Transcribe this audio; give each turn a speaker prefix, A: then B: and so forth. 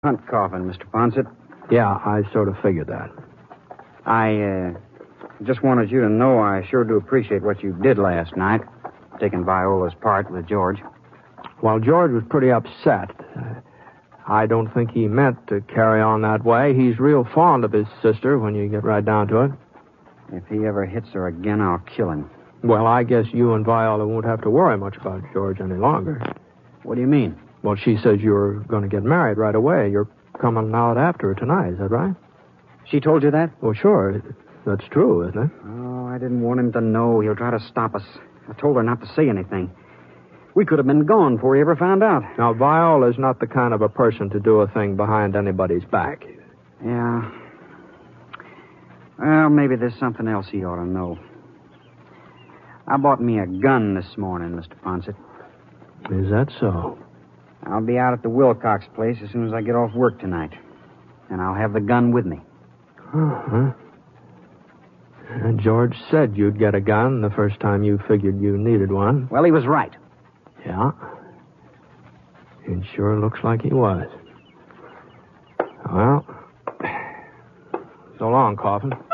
A: Hunt coffin, Mr. Ponset.
B: Yeah, I sort of figured that.
A: I just wanted you to know I sure do appreciate what you did last night, taking Viola's part with George.
B: Well, George was pretty upset. I don't think he meant to carry on that way. He's real fond of his sister when you get right down to it.
A: If he ever hits her again, I'll kill him.
B: Well, I guess you and Viola won't have to worry much about George any longer.
A: What do you mean?
B: Well, she says you're going to get married right away. You're coming out after her tonight, is that right?
A: She told you that?
B: Well, sure. That's true, isn't it?
A: Oh, I didn't want him to know. He'll try to stop us. I told her not to say anything. We could have been gone before he ever found out.
B: Now, Viola's not the kind of a person to do a thing behind anybody's back.
A: Yeah. Well, maybe there's something else he ought to know. I bought me a gun this morning, Mr. Ponset.
B: Is that so?
A: I'll be out at the Wilcox place as soon as I get off work tonight. And I'll have the gun with me.
B: Uh-huh. And George said you'd get a gun the first time you figured you needed one.
A: Well, he was right.
B: Yeah. It sure looks like he was. Well, so long, Coffin.